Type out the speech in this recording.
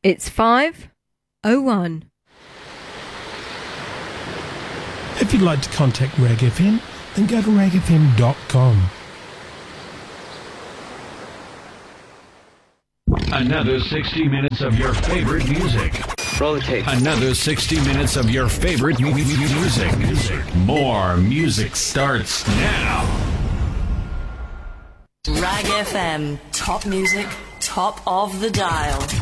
It's 5:01. If you'd like to contact Rag FM, then go to ragfm.com. Another 60 minutes of your favorite music. Roll the tape. Another 60 minutes of your favorite music. More music starts now. Rag FM, top music, top of the dial.